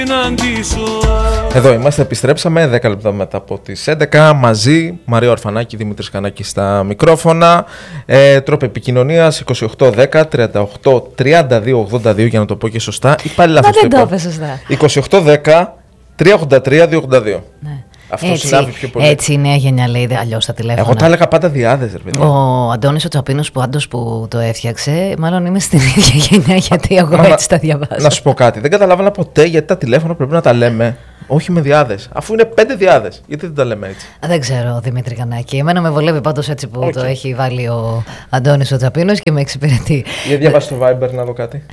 Εδώ είμαστε, επιστρέψαμε 10 λεπτά μετά από τις 11 μαζί, Μαρία Ορφανάκη, Δημήτρης Κανάκη στα μικρόφωνα. Τρόπο επικοινωνίας 2810 38 32 82 για να το πω και σωστά. Ή πάλι λάθος το είπα. 2810 383 282. Ναι. Αυτό συνάδει πιο πολύ. Έτσι η νέα γενιά λέει, αλλιώς τα τηλέφωνα. Εγώ τα έλεγα πάντα διάδες, ρε παιδιά. Ο Αντώνης ο Τσαπίνος που το έφτιαξε, μάλλον είμαι στην ίδια γενιά, γιατί εγώ έτσι τα διαβάζω. Να σου πω κάτι, δεν καταλάβανα ποτέ γιατί τα τηλέφωνα πρέπει να τα λέμε όχι με διάδες. Αφού είναι 5 διάδες, γιατί δεν τα λέμε έτσι. Δεν ξέρω, Δημήτρη Κανάκη. Εμένα με βολεύει πάντως έτσι που το έχει βάλει ο Αντώνης ο Τσαπίνος και με εξυπηρετεί. Για διαβάσει το Viber να δω κάτι.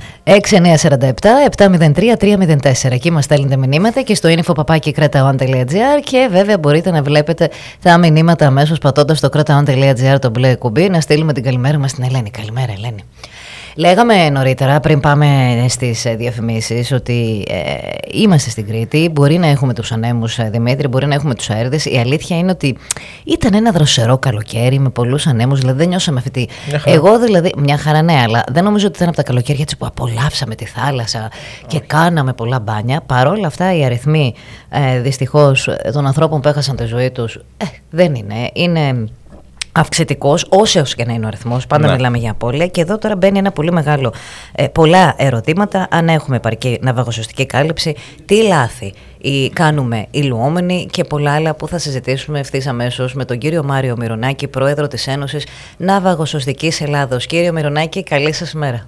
6947-703-304. Εκεί μας στέλνετε μηνύματα και στο info@kretaon.gr και βέβαια μπορείτε να βλέπετε τα μηνύματα αμέσως πατώντας στο kretaon.gr το μπλε κουμπί, να στείλουμε την καλημέρα μας στην Ελένη. Καλημέρα, Ελένη. Λέγαμε νωρίτερα, πριν πάμε στις διαφημίσεις, ότι είμαστε στην Κρήτη. Μπορεί να έχουμε τους ανέμους, Δημήτρη, μπορεί να έχουμε τους αέριδες. Η αλήθεια είναι ότι ήταν ένα δροσερό καλοκαίρι με πολλούς ανέμους. Δηλαδή δεν νιώσαμε αυτή. Εγώ δηλαδή, μια χαρά ναι, αλλά δεν νομίζω ότι ήταν από τα καλοκαίρια έτσι που απολαύσαμε τη θάλασσα και κάναμε πολλά μπάνια. Παρόλα αυτά, οι αριθμοί δυστυχώς των ανθρώπων που έχασαν τη ζωή τους δεν είναι αυξητικός, όσος και να είναι ο αριθμός, πάντα μιλάμε για απώλεια. Και εδώ τώρα μπαίνει ένα πολύ μεγάλο, πολλά ερωτήματα. Αν έχουμε επαρκή ναυαγοσωστική κάλυψη, τι λάθη κάνουμε οι λουόμενοι και πολλά άλλα που θα συζητήσουμε ευθύς αμέσως με τον κύριο Μάριο Μυρονάκη, πρόεδρο της Ένωσης Ναυαγοσωστικής Ελλάδος. Κύριο Μυρονάκη, καλή σας μέρα.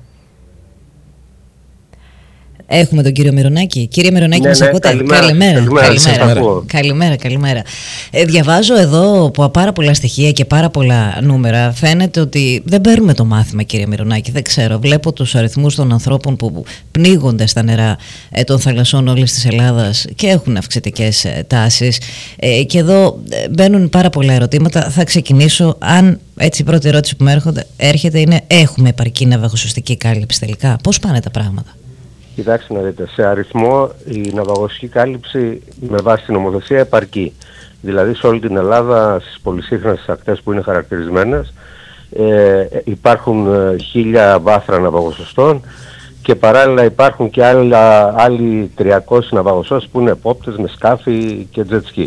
Έχουμε τον κύριο Μυρονάκη. Κύριε Μυρονάκη, μας ακούτε? Καλημέρα. Διαβάζω εδώ από πάρα πολλά στοιχεία και πάρα πολλά νούμερα. Φαίνεται ότι δεν παίρνουμε το μάθημα, κύριε Μυρονάκη. Δεν ξέρω. Βλέπω τους αριθμούς των ανθρώπων που πνίγονται στα νερά των θαλασσών όλης της Ελλάδας και έχουν αυξητικές τάσεις. Και εδώ μπαίνουν πάρα πολλά ερωτήματα. Θα ξεκινήσω. Έτσι, η πρώτη ερώτηση που μου έρχεται είναι: έχουμε επαρκή ναυαγοσωστική κάλυψη τελικά? Πώς πάνε τα πράγματα? Κοιτάξτε να δείτε, σε αριθμό η ναυαγοσωστική κάλυψη με βάση την νομοθεσία επαρκεί. Δηλαδή σε όλη την Ελλάδα, στις πολυσύχναστες ακτές που είναι χαρακτηρισμένες, υπάρχουν 1000 βάθρα ναυαγοσωστών και παράλληλα υπάρχουν και άλλοι 300 ναυαγοσώσεις που είναι επόπτες με σκάφη και jet ski.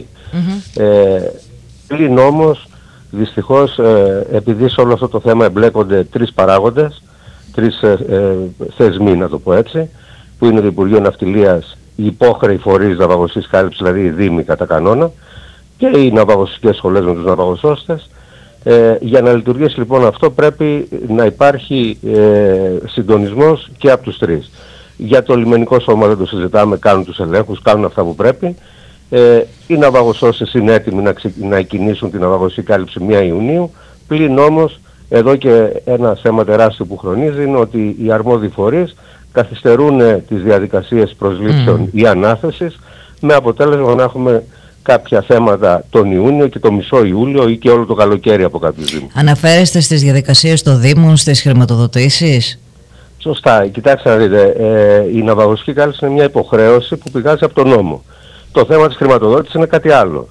Πλην όμως, δυστυχώς, επειδή σε όλο αυτό το θέμα εμπλέκονται τρεις παράγοντες, τρεις θεσμοί να το πω έτσι, που είναι το Υπουργείο Ναυτιλίας, οι υπόχρεοι φορείς ναυαγοσωστικής κάλυψης, δηλαδή οι δήμοι κατά κανόνα, και οι ναυαγοσωστικές σχολές με τους ναυαγοσώστες. Για να λειτουργήσει λοιπόν αυτό πρέπει να υπάρχει συντονισμός και από τους τρεις. Για το λιμενικό σώμα δεν το συζητάμε, κάνουν τους ελέγχους, κάνουν αυτά που πρέπει. Οι ναυαγοσώστες είναι έτοιμοι να κινήσουν την ναυαγοσωστική κάλυψη 1 Ιουνίου, πλην όμως εδώ και ένα θέμα τεράστιο που χρονίζει είναι ότι οι αρμόδιοι φορείς καθυστερούν τις διαδικασίες προσλήψεων ή ανάθεσης, με αποτέλεσμα να έχουμε κάποια θέματα τον Ιούνιο και το μισό Ιούλιο ή και όλο το καλοκαίρι από κάποιους δήμους. Αναφέρεστε στις διαδικασίες των δήμων, στις χρηματοδοτήσεις? Σωστά. Κοιτάξτε να δείτε, η ναυαγοσωστική κάλυψη είναι μια υποχρέωση που πηγάζει από τον νόμο. Το θέμα της χρηματοδότησης είναι κάτι άλλο.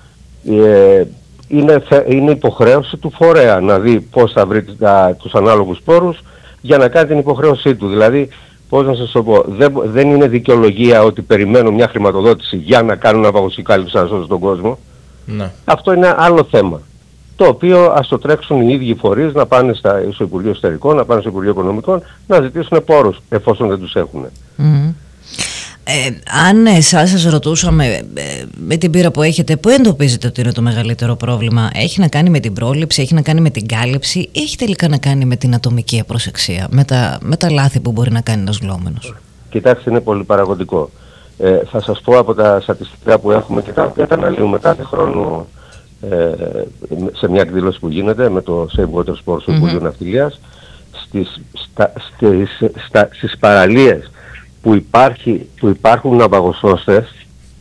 Είναι υποχρέωση του φορέα να δει πώς θα βρει τους ανάλογους πόρους για να κάνει την υποχρέωσή του. Δηλαδή, πώς να σας το πω, δεν είναι δικαιολογία ότι περιμένω μια χρηματοδότηση για να κάνω ναυαγοσωστική κάλυψη να σώσω τον κόσμο. Ναι. Αυτό είναι άλλο θέμα, το οποίο ας το τρέξουν οι ίδιοι φορείς να πάνε στο Υπουργείο Εσωτερικών, να πάνε στο Υπουργείο Οικονομικών, να ζητήσουν πόρους εφόσον δεν τους έχουν. Αν εσάς σας ρωτούσαμε με την πείρα που έχετε, πού εντοπίζετε ότι είναι το μεγαλύτερο πρόβλημα? Έχει να κάνει με την πρόληψη, έχει να κάνει με την κάλυψη ή έχει τελικά να κάνει με την ατομική απροσεξία, με τα λάθη που μπορεί να κάνει ένας γλώμενος? Κοιτάξτε, είναι πολύ παραγωγικό. Θα σας πω από τα στατιστικά που έχουμε και τα οποία τα αναλύουμε κάθε χρόνο σε μια εκδήλωση που γίνεται με το Save Water Sports του Υπουργείου Ναυτιλίας, στις παραλίες που υπάρχουν ναυαγοσώστες,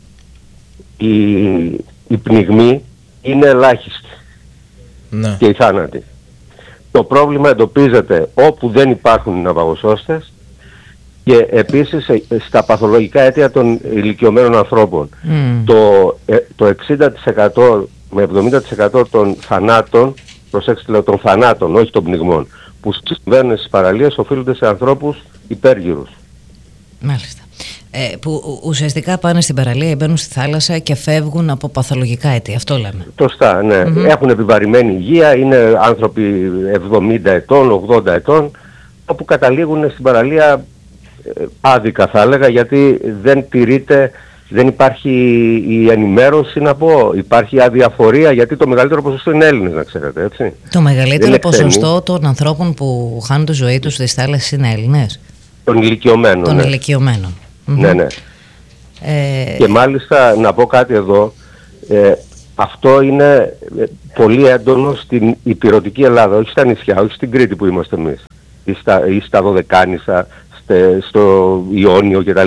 οι πνιγμοί είναι ελάχιστοι και οι θάνατοι. Το πρόβλημα εντοπίζεται όπου δεν υπάρχουν ναυαγοσώστες και επίσης στα παθολογικά αίτια των ηλικιωμένων ανθρώπων. Το 60% με 70% των θανάτων, προσέξτε λέω, των θανάτων, όχι των πνιγμών, που συμβαίνουν στις παραλίες οφείλονται σε ανθρώπους υπέργυρους. Μάλιστα. που ουσιαστικά πάνε στην παραλία ή μπαίνουν στη θάλασσα και φεύγουν από παθολογικά αίτια. Αυτό λέμε. Σωστά, ναι. Έχουν επιβαρημένη υγεία, είναι άνθρωποι 70 ετών, 80 ετών, όπου καταλήγουν στην παραλία άδικα θα έλεγα, γιατί δεν τηρείται, δεν υπάρχει η ενημέρωση να πω, υπάρχει αδιαφορία, γιατί το μεγαλύτερο ποσοστό είναι Έλληνες, να ξέρετε, έτσι. Το μεγαλύτερο ποσοστό των ανθρώπων που χάνουν τη ζωή τους στις θάλασσες είναι Έλληνες. Των ηλικιωμένων. Των ηλικιωμένων. Ναι, ναι. Και μάλιστα να πω κάτι εδώ, αυτό είναι πολύ έντονο στην ηπειρωτική Ελλάδα, όχι στα νησιά, όχι στην Κρήτη που είμαστε εμείς, ή στα Δωδεκάνησα, στο Ιόνιο κτλ.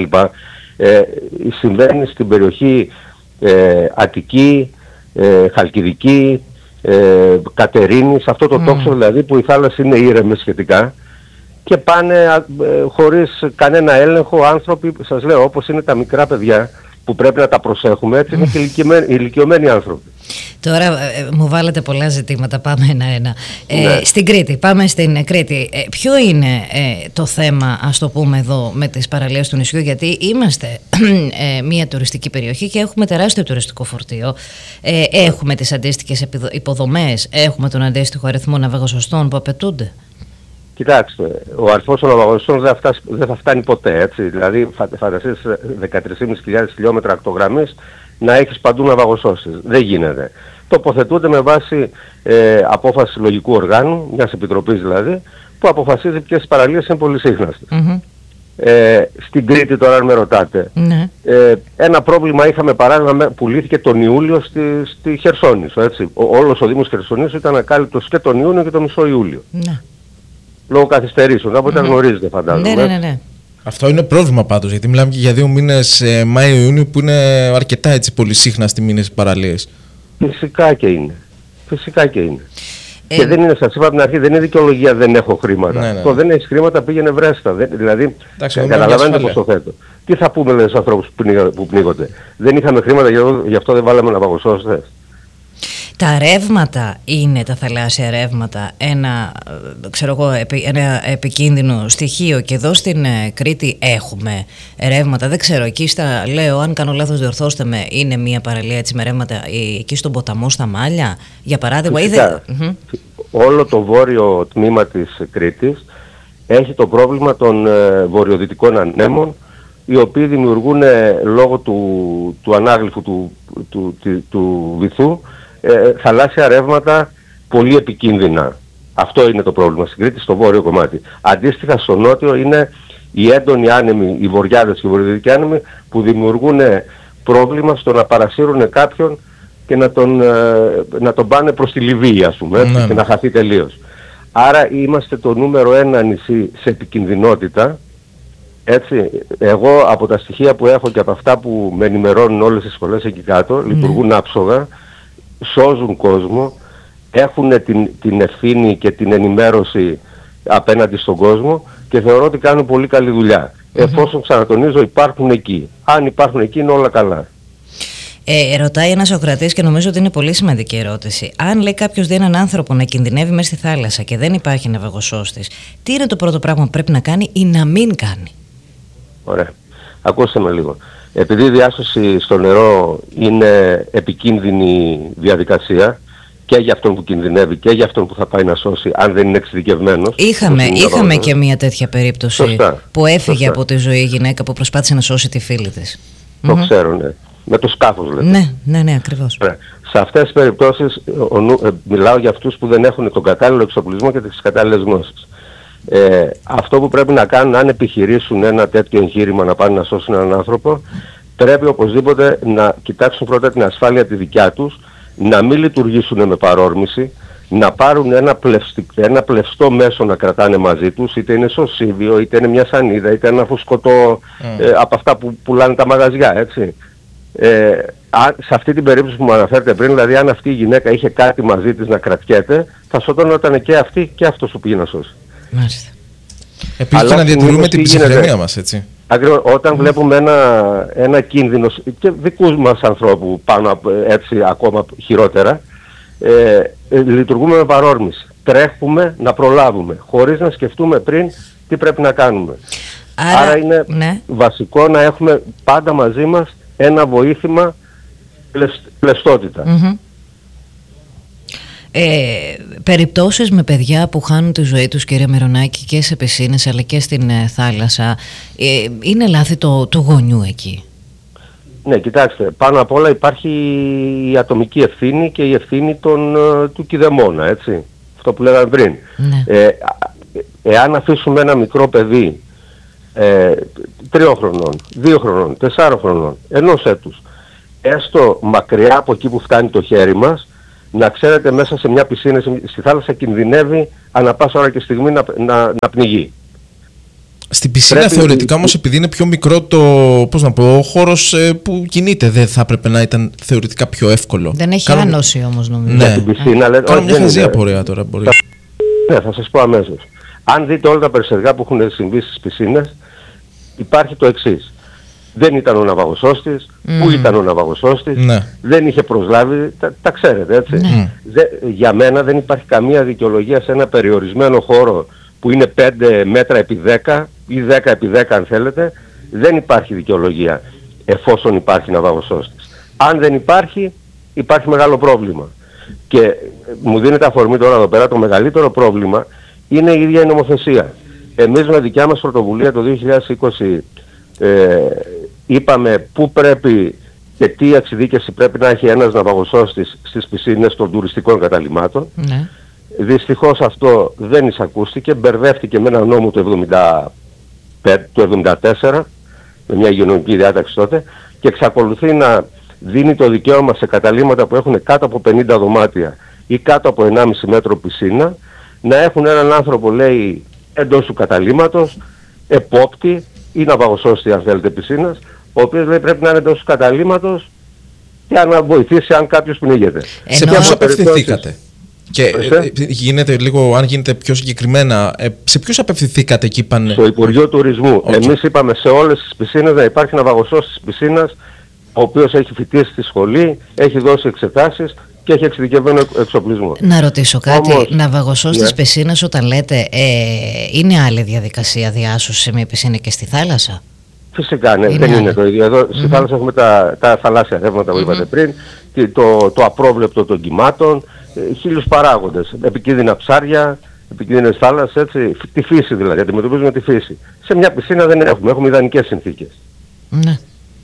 Συμβαίνει στην περιοχή Αττική, Χαλκιδική, Κατερίνη, σε αυτό το τόξο δηλαδή που οι θάλασσες είναι ήρεμες σχετικά και πάνε χωρίς κανένα έλεγχο άνθρωποι, σας λέω, όπως είναι τα μικρά παιδιά που πρέπει να τα προσέχουμε, έτσι είναι και ηλικιωμένοι άνθρωποι. Τώρα μου βάλετε πολλά ζητήματα, πάμε ένα-ένα. Ναι. Στην Κρήτη, πάμε στην Κρήτη. Ποιο είναι το θέμα, ας το πούμε εδώ, με τις παραλίες του νησιού, γιατί είμαστε μια τουριστική περιοχή και έχουμε τεράστιο τουριστικό φορτίο. Έχουμε τις αντίστοιχες υποδομές, έχουμε τον αντίστοιχο αριθμό ναυαγοσωστών που απαιτούνται. Κοιτάξτε, ο αριθμός των ναυαγοσωστών δεν θα φτάνει ποτέ, έτσι. Δηλαδή φανταστείς 13.500 χιλιόμετρα ακτογραμμής να έχεις παντού ναυαγοσώσεις. Δεν γίνεται. Τοποθετούνται με βάση απόφαση συλλογικού οργάνου, μιας επιτροπής δηλαδή, που αποφασίζει ποιες παραλίες είναι πολυσύχναστες. Στην Κρήτη τώρα, αν με ρωτάτε, ένα πρόβλημα είχαμε παράδειγμα που λύθηκε τον Ιούλιο στη Χερσόνησο, έτσι. Όλος ο Δήμος Χερσονήσου ήταν ακάλυπτος και τον Ιούνιο και τον μισό Ιούλιο. Λόγω καθυστερήσεων, από όταν γνωρίζετε φαντάζομαι. Ναι. Αυτό είναι πρόβλημα πάντως, γιατί μιλάμε και για 2 μήνες Μάιο-Ιούνιο που είναι αρκετά έτσι πολυσύχναστοι μήνες παραλίες. Φυσικά και είναι. Και δεν είναι, σας είπα από την αρχή, δεν είναι δικαιολογία δεν έχω χρήματα. Ναι. Το δεν έχεις χρήματα πήγαινε βρέστα. Δηλαδή, καταλαβαίνετε πώς το θέτω. Τι θα πούμε με τους ανθρώπους που πνίγονται. Δεν είχαμε χρήματα, γι' αυτό δεν βάλαμε ναυαγοσώστες. Τα ρεύματα είναι, τα θαλάσσια ρεύματα, ένα επικίνδυνο στοιχείο, και εδώ στην Κρήτη έχουμε ρεύματα. Δεν ξέρω, εκεί λέω, αν κάνω λάθος διορθώστε με, είναι μια παραλία έτσι με ρεύματα εκεί στον ποταμό στα Μάλια, για παράδειγμα. Όλο το βόρειο τμήμα της Κρήτης έχει το πρόβλημα των βορειοδυτικών ανέμων, οι οποίοι δημιουργούν λόγω του ανάγλυφου του βυθού θαλάσσια ρεύματα πολύ επικίνδυνα. Αυτό είναι το πρόβλημα στην Κρήτη, στο βόρειο κομμάτι. Αντίστοιχα στο νότιο είναι οι έντονοι άνεμοι, οι βορειάδες και οι βορειοδυτικοί άνεμοι που δημιουργούν πρόβλημα στο να παρασύρουν κάποιον και να τον πάνε προς τη Λιβύη, ας πούμε, και να χαθεί τελείως. Άρα είμαστε το νούμερο 1 νησί σε επικινδυνότητα. Έτσι, εγώ από τα στοιχεία που έχω και από αυτά που με ενημερώνουν όλες οι σχολές εκεί κάτω, λειτουργούν άψογα, σώζουν κόσμο, έχουν την ευθύνη και την ενημέρωση απέναντι στον κόσμο και θεωρώ ότι κάνουν πολύ καλή δουλειά. Εφόσον, ξανατονίζω, υπάρχουν εκεί. Αν υπάρχουν εκεί είναι όλα καλά. Ρωτάει ένας Σοκρατής και νομίζω ότι είναι πολύ σημαντική ερώτηση. Αν λέει κάποιος δει έναν άνθρωπο να κινδυνεύει μέσα στη θάλασσα και δεν υπάρχει ναυαγοσώστης, τι είναι το πρώτο πράγμα που πρέπει να κάνει ή να μην κάνει? Ωραία. Ακούστε με λίγο. Επειδή η διάσωση στο νερό είναι επικίνδυνη διαδικασία και για αυτόν που κινδυνεύει και για αυτόν που θα πάει να σώσει, αν δεν είναι εξειδικευμένος. Είχαμε και μια τέτοια περίπτωση που έφυγε από τη ζωή η γυναίκα που προσπάθησε να σώσει τη φίλη της. Το ξέρω, ναι. Με το σκάφος λέτε. Ναι, ακριβώς. Σε αυτές τις περιπτώσεις μιλάω για αυτούς που δεν έχουν τον κατάλληλο εξοπλισμό και τις κατάλληλες γνώσεις. Αυτό που πρέπει να κάνουν, αν επιχειρήσουν ένα τέτοιο εγχείρημα να πάνε να σώσουν έναν άνθρωπο, πρέπει οπωσδήποτε να κοιτάξουν πρώτα την ασφάλεια τη δικιά τους, να μην λειτουργήσουν με παρόρμηση, να πάρουν ένα πλευστό μέσο να κρατάνε μαζί τους, είτε είναι σωσίβιο, είτε είναι μια σανίδα, είτε ένα φουσκωτό από αυτά που πουλάνε τα μαγαζιά, έτσι. Σε αυτή την περίπτωση που μου αναφέρετε πριν, δηλαδή αν αυτή η γυναίκα είχε κάτι μαζί της να κρατιέται, θα σωτώνονταν και αυτή και αυτός που πήγε να σώσει. Μάλιστα. Επίσης και να διατηρούμε την ψυχραιμία μας, έτσι. Ακριβώς, όταν βλέπουμε ένα κίνδυνο και δικούς μας ανθρώπου πάνω έτσι ακόμα χειρότερα, λειτουργούμε με παρόρμηση. Τρέχουμε να προλάβουμε, χωρίς να σκεφτούμε πριν τι πρέπει να κάνουμε. Άρα είναι βασικό να έχουμε πάντα μαζί μας ένα βοήθημα πλαιστότητα. Περιπτώσεις με παιδιά που χάνουν τη ζωή τους, κύριε Μυρονάκη, και σε πισίνες αλλά και στην θάλασσα, είναι λάθη του γονιού εκεί? Ναι, κοιτάξτε, πάνω απ' όλα υπάρχει η ατομική ευθύνη και η ευθύνη του κηδεμόνα, έτσι. Αυτό που λέγαμε πριν. Ναι. Εάν αφήσουμε ένα μικρό παιδί 3 χρονών, 2 χρονών, 4 χρονών, 1 έτους, έστω μακριά από εκεί που φτάνει το χέρι μας, να ξέρετε, μέσα σε μια πισίνα, στη θάλασσα, κινδυνεύει ανά πάσα ώρα και στιγμή να πνιγεί. Στην πισίνα θεωρητικά όμως, επειδή είναι πιο μικρό ο χώρος που κινείται, δεν θα έπρεπε να ήταν θεωρητικά πιο εύκολο? Δεν έχει άνωση όμως, νομίζω. Ναι, στην πισίνα, κάνω μια χαζή απορία τώρα. Μπορεί. Ναι, θα σας πω αμέσως. Αν δείτε όλα τα περιστατικά που έχουν συμβεί στις πισίνες, υπάρχει το εξής. Δεν ήταν ο ναυαγοσώστης, πού ήταν ο ναυαγοσώστης, δεν είχε προσλάβει, τα ξέρετε, έτσι. Για μένα δεν υπάρχει καμία δικαιολογία σε ένα περιορισμένο χώρο που είναι 5 μέτρα επί 10 ή 10 επί 10 αν θέλετε, δεν υπάρχει δικαιολογία εφόσον υπάρχει ναυαγοσώστης. Αν δεν υπάρχει, υπάρχει μεγάλο πρόβλημα. Και μου δίνεται αφορμή τώρα εδώ πέρα, το μεγαλύτερο πρόβλημα είναι η ίδια η νομοθεσία. Εμείς με δικιά μας πρωτοβουλία το 2020 είπαμε πού πρέπει και τι εξειδίκευση πρέπει να έχει ένας ναυαγοσώστης στις πισίνες των τουριστικών καταλυμάτων. Ναι. Δυστυχώς αυτό δεν εισακούστηκε, μπερδεύτηκε με ένα νόμο του 1974, με μια υγειονομική διάταξη τότε, και εξακολουθεί να δίνει το δικαίωμα σε καταλύματα που έχουν κάτω από 50 δωμάτια ή κάτω από 1,5 μέτρο πισίνα, να έχουν έναν άνθρωπο, λέει, εντός του καταλύματος, επόπτη ή ναυαγοσώστη, αν θέλετε, πισίνας, ο οποίος, λέει, πρέπει να είναι εντός του καταλύματος και να βοηθήσει αν κάποιος πνίγεται. Σε ποιους απευθυνθήκατε? Και γίνεται λίγο, αν γίνεται πιο συγκεκριμένα, σε ποιους απευθυνθήκατε εκεί? Στο Υπουργείο Τουρισμού. Εμείς είπαμε σε όλες τις πισίνες να υπάρχει ναυαγοσώστης της πισίνας, ο οποίος έχει φοιτήσει στη σχολή, έχει δώσει εξετάσεις και έχει εξειδικευμένο εξοπλισμό. Να ρωτήσω κάτι, ναυαγοσώστης της πισίνας, όταν λέτε, είναι άλλη διαδικασία διάσωσης σε μια πισίνα και στη θάλασσα? Φυσικά, ναι, δεν είναι το ίδιο. Εδώ στη θάλασσα έχουμε τα θαλάσσια ρεύματα που είπατε πριν, το απρόβλεπτο των κυμάτων, 1000 παράγοντες, επικίνδυνα ψάρια, επικίνδυνες θάλασσες, έτσι, τη φύση δηλαδή, αντιμετωπίζουμε τη φύση. Σε μια πισίνα δεν έχουμε ιδανικές συνθήκες. Ναι.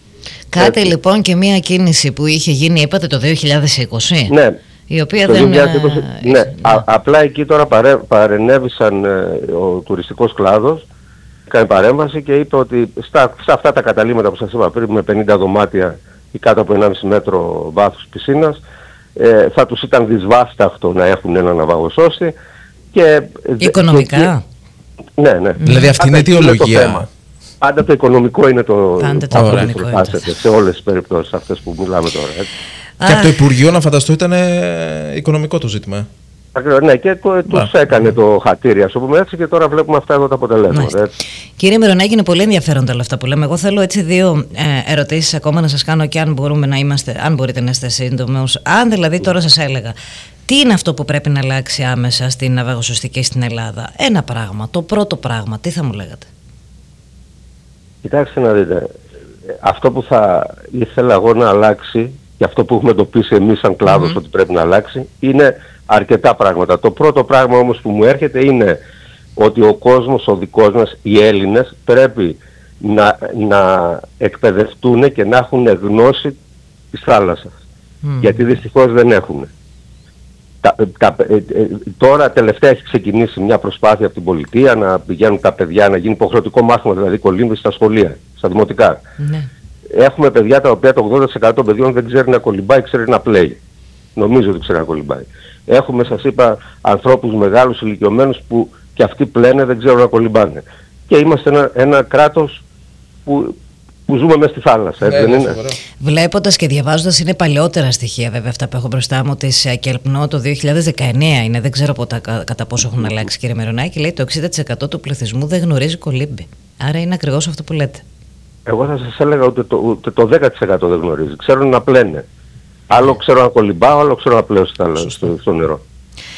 Κάτι λοιπόν, και μια κίνηση που είχε γίνει, είπατε, το 2020. Ναι. Η οποία το δεν... 2020, ναι. Απλά εκεί τώρα παρενέβησαν ο τουριστικός κλάδος, έκανε παρέμβαση και είπε ότι σε αυτά τα καταλύματα που σας είπα πριν, με 50 δωμάτια ή κάτω από 1,5 μέτρο βάθους πισίνας, θα τους ήταν δυσβάσταχτο να έχουν ένα ναυαγοσώστη και... Οικονομικά. Ναι, ναι. Δηλαδή αυτή είναι η αιτιολογία. Πάντα το οικονομικό είναι το που προτάσσεται σε όλες τις περιπτώσεις αυτές που μιλάμε τώρα. Έτσι. Και από το Υπουργείο, να φανταστώ, ήταν οικονομικό το ζήτημα. Ναι, και τους έκανε το χατήρι, ας πούμε έτσι, και τώρα βλέπουμε αυτά εδώ τα αποτελέσματα. Κύριε Μυρονάκη, είναι πολύ ενδιαφέροντα όλα αυτά που λέμε. Εγώ θέλω έτσι 2 ερωτήσεις ακόμα να σας κάνω, και αν μπορείτε να είστε σύντομος. Αν δηλαδή τώρα σας έλεγα, τι είναι αυτό που πρέπει να αλλάξει άμεσα στην ναυαγοσωστική στην Ελλάδα? Ένα πράγμα, το πρώτο πράγμα, τι θα μου λέγατε? Κοιτάξτε να δείτε, αυτό που θα ήθελα εγώ να αλλάξει και αυτό που έχουμε εντοπίσει εμείς σαν κλάδος ότι πρέπει να αλλάξει είναι αρκετά πράγματα. Το πρώτο πράγμα όμως που μου έρχεται είναι ότι ο κόσμος, ο δικός μας, οι Έλληνες πρέπει να εκπαιδευτούν και να έχουν γνώση της θάλασσας. Γιατί δυστυχώς δεν έχουν. Τώρα τελευταία έχει ξεκινήσει μια προσπάθεια από την πολιτεία να πηγαίνουν τα παιδιά, να γίνει υποχρεωτικό μάθημα, δηλαδή κολύμβηση στα σχολεία, στα δημοτικά. Ναι. Έχουμε παιδιά τα οποία το 80% των παιδιών δεν ξέρει να κολυμπάει, ξέρει να πλέει. Νομίζω ότι ξέρει να κολυμπάει. Έχουμε, σας είπα, ανθρώπους μεγάλους ηλικιωμένους που και αυτοί πλένε, δεν ξέρουν να κολυμπάνε. Και είμαστε ένα κράτος που ζούμε μέσα στη θάλασσα, έτσι δεν είναι? Βλέποντας και διαβάζοντας, είναι παλιότερα στοιχεία βέβαια αυτά που έχω μπροστά μου, της Κελπνό το 2019 είναι, δεν ξέρω κατά πόσο έχουν αλλάξει, κύριε Μυρονάκη, λέει το 60% του πληθυσμού δεν γνωρίζει κολύμπη. Άρα είναι ακριβώς αυτό που λέτε. Εγώ θα σας έλεγα ότι το 10% δεν γνωρίζει, ξέρουν να πλένε. Άλλο ξέρω να κολυμπάω, άλλο ξέρω να πλέω στο νερό.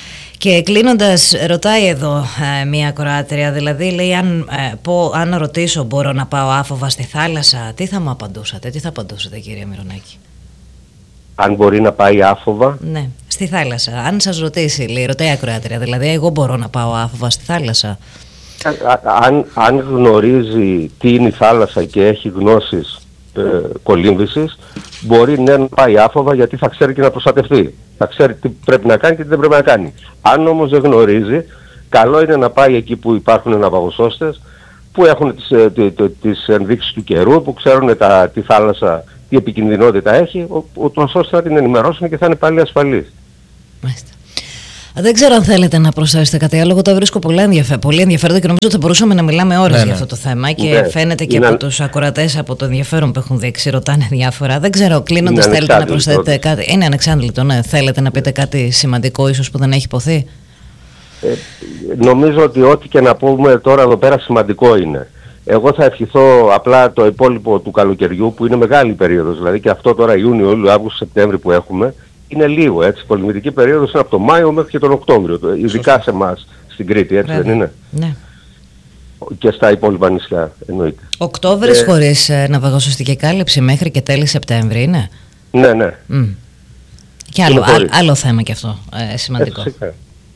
Και κλείνοντας, ρωτάει εδώ μία ακροάτρια, δηλαδή λέει αν ρωτήσω μπορώ να πάω άφοβα στη θάλασσα, τι θα μου απαντούσατε, τι θα απαντούσατε κύριε Μυρονάκη? Αν μπορεί να πάει άφοβα? Ναι, στη θάλασσα. Αν σας ρωτήσει, λέει, ρωτάει η ακροάτρια, δηλαδή εγώ μπορώ να πάω άφοβα στη θάλασσα? Αν γνωρίζει τι είναι η θάλασσα και έχει γνώσεις κολύμβησης, μπορεί να πάει άφοβα, γιατί θα ξέρει και να προστατευτεί. Θα ξέρει τι πρέπει να κάνει και τι δεν πρέπει να κάνει. Αν όμως δεν γνωρίζει, καλό είναι να πάει εκεί που υπάρχουν ναυαγοσώστες, που έχουν τις ενδείξεις του καιρού, που ξέρουν τη θάλασσα, τι επικινδυνότητα έχει, ούτως ώστε να την ενημερώσουν και θα είναι πάλι ασφαλής. Μάλιστα. Δεν ξέρω αν θέλετε να προσθέσετε κάτι άλλο. Εγώ τα βρίσκω πολύ ενδιαφέροντα και νομίζω ότι θα μπορούσαμε να μιλάμε ώρες για αυτό το θέμα. Και φαίνεται και από τους ακροατές, από το ενδιαφέρον που έχουν δείξει, ρωτάνε διάφορα. Δεν ξέρω, κλείνοντας, θέλετε να προσθέσετε κάτι? Είναι ανεξάντλητο, ναι. Θέλετε να πείτε κάτι σημαντικό, ίσως που δεν έχει υποθεί? Νομίζω ότι ό,τι και να πούμε τώρα εδώ πέρα σημαντικό είναι. Εγώ θα ευχηθώ απλά το υπόλοιπο του καλοκαιριού, που είναι μεγάλη περίοδος, δηλαδή και αυτό τώρα Ιούνιο, Ιούλιο, Αύγουστο, Σεπτέμβρη που έχουμε, είναι λίγο, έτσι. Η πολυμετρική περίοδος είναι από τον Μάιο μέχρι και τον Οκτώβριο, ειδικά σε εμάς στην Κρήτη, έτσι δεν είναι? Ναι. Και στα υπόλοιπα νησιά, εννοείται. Οκτώβρης χωρίς ναυαγοσωστική κάλυψη μέχρι και τέλη Σεπτέμβρη είναι? Ναι. Και άλλο θέμα και αυτό, σημαντικό. Φυσικά.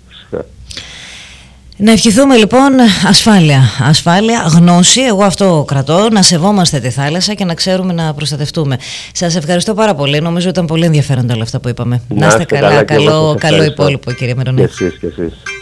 Να ευχηθούμε λοιπόν ασφάλεια, γνώση, εγώ αυτό κρατώ, να σεβόμαστε τη θάλασσα και να ξέρουμε να προστατευτούμε. Σας ευχαριστώ πάρα πολύ, νομίζω ήταν πολύ ενδιαφέροντα όλα αυτά που είπαμε. Να είστε καλά, καλό υπόλοιπο κύριε Μυρονάκη. Και εσείς.